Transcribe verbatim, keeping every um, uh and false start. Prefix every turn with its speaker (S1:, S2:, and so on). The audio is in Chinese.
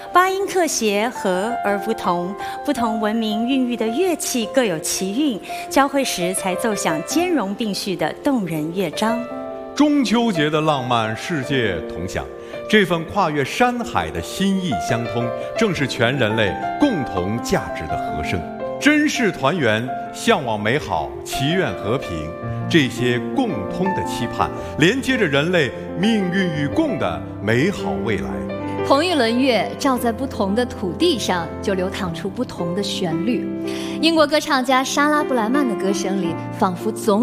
S1: 八音克谐，和而不同。不同文明孕育的乐器各有其韵，交汇时才奏响兼容并蓄的动人乐章。
S2: 中秋节的浪漫，世界同享。这份跨越山海的心意相通，正是全人类共同价值的和声。珍视团圆，向往美好，祈愿和平，这些共通的期盼，连接着人类命运与共的美好未来。
S3: 同一轮月照在不同的土地上，就流淌出不同的旋律。英国歌唱家莎拉布莱曼的歌声里，仿佛总